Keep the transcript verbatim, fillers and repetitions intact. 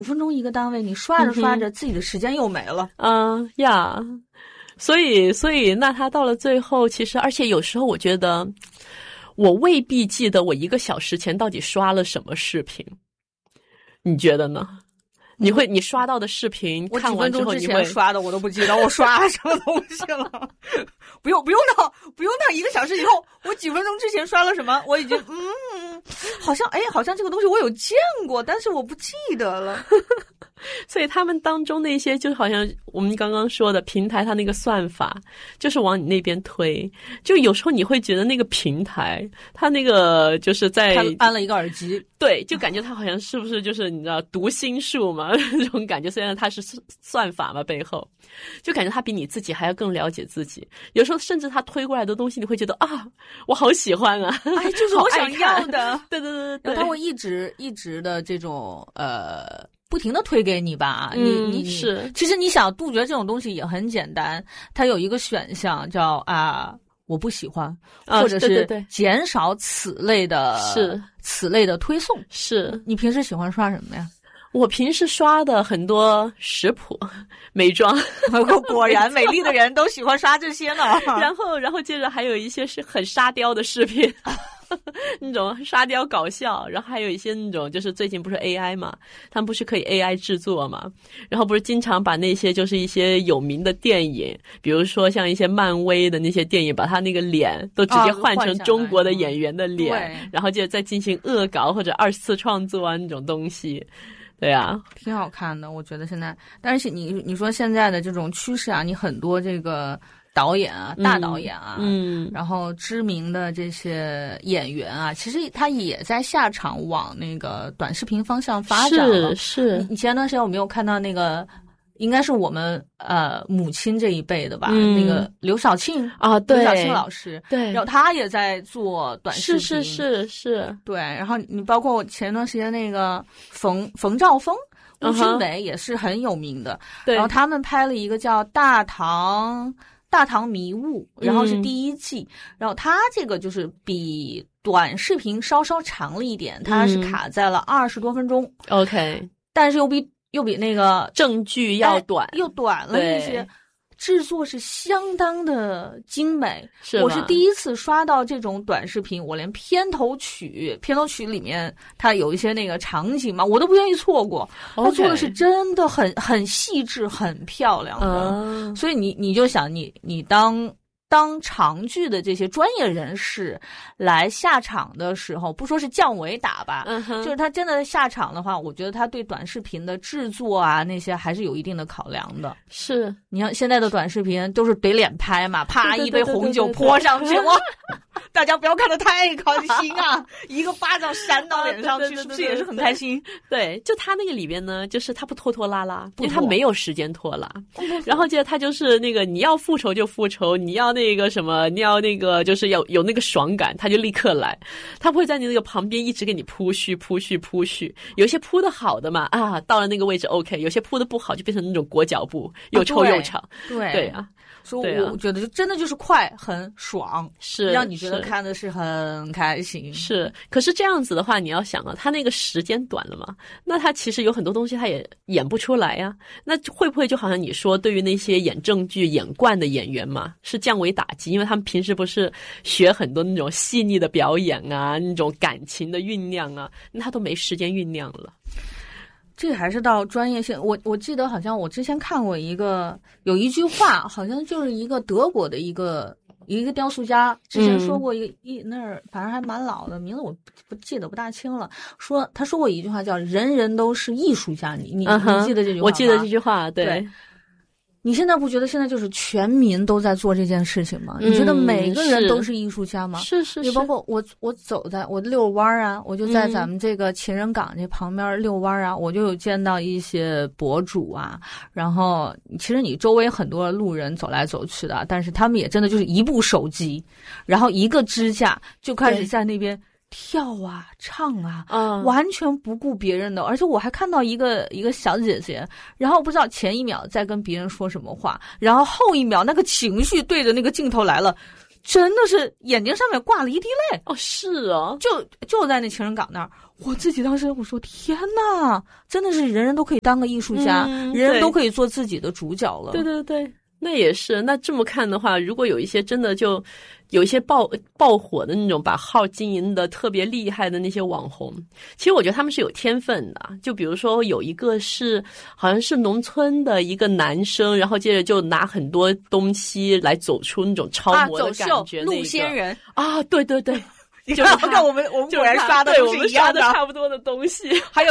五分钟一个单位，你刷着刷着，自己的时间又没了。 嗯呀， uh, yeah. 所以所以那他到了最后，其实而且有时候我觉得，我未必记得我一个小时前到底刷了什么视频，你觉得呢？你会你刷到的视频看完之后， 我几分钟之前刷的我都不记得我刷了什么东西了。不用不用到不用到一个小时以后，我几分钟之前刷了什么，我已经嗯，好像哎，好像这个东西我有见过，但是我不记得了。 所以他们当中那些就好像我们刚刚说的平台，它那个算法就是往你那边推，就有时候你会觉得那个平台它那个就是在他安了一个耳机， 对，就感觉它好像是不是就是你知道读心术嘛这种感觉，虽然它是算法嘛，背后就感觉它比你自己还要更了解自己，有时候甚至它推过来的东西你会觉得啊我好喜欢啊， 哎，就是我想要的。 对对对对， 它会一直一直的这种呃不停的推给你吧， 嗯、 你你是， 其实你想杜绝这种东西也很简单，它有一个选项叫啊我不喜欢， 啊、 或者是减少此类的是此类的推送。 是你平时喜欢刷什么呀？ 我平时刷的很多食谱、美妆， 果然美丽的人都喜欢刷这些呢。 然后，然后接着还有一些是很沙雕的视频。那种沙雕搞笑，然后还有一些那种就是最近不是 A I 嘛，他们不是可以 A I 制作嘛，然后不是经常把那些就是一些有名的电影，比如说像一些漫威的那些电影，把他那个脸都直接换成中国的演员的脸， 哦、 然后就再进行恶搞或者二次创作啊那种东西。对啊， 挺好看的，我觉得现在。但是你你说现在的这种趋势啊，你很多这个导演啊，大导演啊， 嗯， 然后知名的这些演员啊，其实他也在下场往那个短视频方向发展了。 是是， 你前段时间有没有看到那个？应该是我们呃母亲这一辈的吧， 嗯、 那个刘晓庆啊，对， 刘晓庆老师， 对， 然后他也在做短视频， 是是是是， 对，然后你包括前段时间那个冯冯绍峰。吴君伟也是很有名的， 对、uh-huh. 然后他们拍了一个叫《大唐大唐迷雾》，然后是第一季，嗯、然后它这个就是比短视频稍稍长了一点，它是卡在了二十多分钟 ，OK， 但是又比又比那个正剧要短， 又短了一些。制作是相当的精美， 是我是第一次刷到这种短视频，我连片头曲片头曲里面它有一些那个场景嘛，我都不愿意错过。它做的是真的很很细致很漂亮的， 嗯、 所以你你就想你你当当长剧的这些专业人士来下场的时候，不说是降维打吧， 嗯哼， 就是他真的下场的话，我觉得他对短视频的制作啊那些还是有一定的考量的。 是， 你看现在的短视频都是怼脸拍嘛，啪一杯红酒泼上去，哇！大家不要看得太开心啊，一个巴掌扇到脸上去，是不是也是很开心？ 对，就他那个里边呢，就是他不拖拖拉拉，因为他没有时间拖拉。然后接着他就是那个你要复仇就复仇，你要那个什么，你要那个就是要有那个爽感，他就立刻来。他不会在你那个旁边一直给你铺叙铺叙铺叙，有些铺的好的嘛啊，到了那个位置 OK， 有些铺的不好就变成那种裹脚布，又臭又长。 对对啊。 所以我觉得就真的就是快很爽， 是让你觉得看的是很开心。 是，可是这样子的话，你要想啊，他那个时间短了嘛，那他其实有很多东西他也演不出来呀。那会不会就好像你说，对于那些演正剧演惯的演员嘛，是降维打击？因为他们平时不是学很多那种细腻的表演啊，那种感情的酝酿啊，那他都没时间酝酿了。 这还是到专业性。我我记得好像我之前看过一个有一句话，好像就是一个德国的一个一个雕塑家之前说过一个、嗯、一那儿反正还蛮老的名字我不记得不大清了。说他说过一句话叫“人人都是艺术家”，你你、uh-huh, 你记得这句话吗？ 我记得这句话，对。 对，你现在不觉得现在就是全民都在做这件事情吗？你觉得每个人都是艺术家吗？ 是是是。 也包括我，我走在我遛弯啊，我就在咱们这个情人港这旁边遛弯啊，我就有见到一些博主啊，然后其实你周围很多路人走来走去的，但是他们也真的就是一部手机，然后一个支架就开始在那边跳啊唱啊、嗯、完全不顾别人的。而且我还看到一个一个小姐姐，然后不知道前一秒在跟别人说什么话，然后后一秒那个情绪对着那个镜头来了，真的是眼睛上面挂了一滴泪。 哦，是哦， 就就在那情人港那儿我自己当时我说天哪，真的是人人都可以当个艺术家， 嗯、 人人都可以做自己的主角了。 对对对，那也是。那这么看的话，如果有一些真的就有一些爆爆火的那种把号经营的特别厉害的那些网红，其实我觉得他们是有天分的。就比如说有一个是好像是农村的一个男生，然后接着就拿很多东西来走出那种超模的感觉， 啊、走秀陆仙人啊，对对对。 就是看我们我们果然刷的对我们刷的差不多的东西， 还有